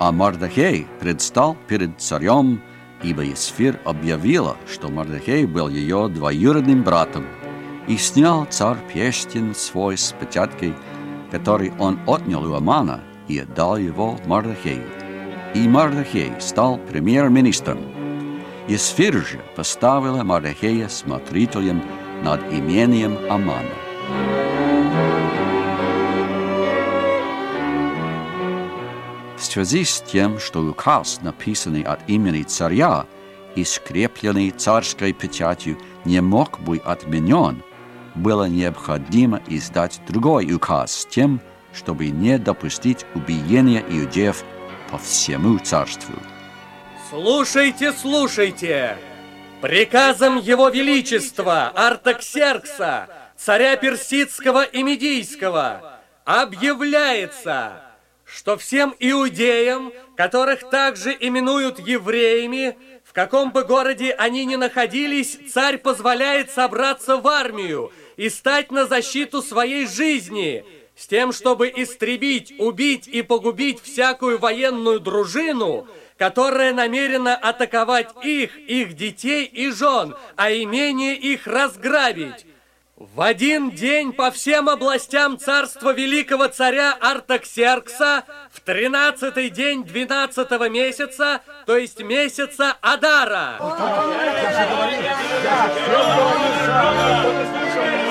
А Мардахей предстал перед царем, ибо Есфир объявила, что Мардахей был ее двоюродным братом, и снял царь перстень свой с печаткой, который он отнял у Амана, и отдал его Мардахею. И Мардахей стал премьер-министром. Есфир же поставила Мардахея смотрителем над имением Амана. В связи с тем, что указ, написанный от имени царя и скрепленный царской печатью, не мог быть отменен, было необходимо издать другой указ с тем, чтобы не допустить убиения иудеев по всему царству. Слушайте, слушайте! Приказом Его Величества Артаксеркса, царя Персидского и Медийского, объявляется, что всем иудеям, которых также именуют евреями, в каком бы городе они ни находились, царь позволяет собраться в армию и стать на защиту своей жизни, с тем, чтобы истребить, убить и погубить всякую военную дружину, которая намерена атаковать их детей и жен, а имение их разграбить. В один день по всем областям царства великого царя Артаксеркса в 13-й день 12-го месяца, то есть месяца Адара.